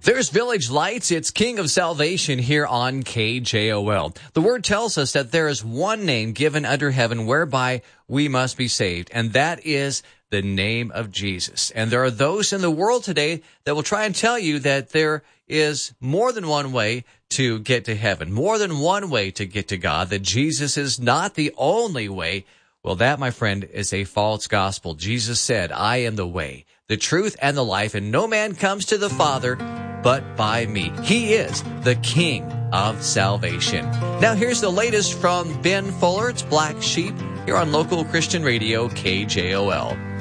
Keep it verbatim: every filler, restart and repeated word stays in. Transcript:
There's Village Lights. It's King of Salvation here on K J O L. The Word tells us that there is one name given under heaven whereby we must be saved, and that is the name of Jesus. And there are those in the world today that will try and tell you that there is more than one way to get to heaven, more than one way to get to God, that Jesus is not the only way. Well, that, my friend, is a false gospel. Jesus said, I am the way, the truth, and the life, and no man comes to the Father but by me. He is the King of Salvation. Now, here's the latest from Ben Fuller. It's Black Sheep here on local Christian radio K J O L.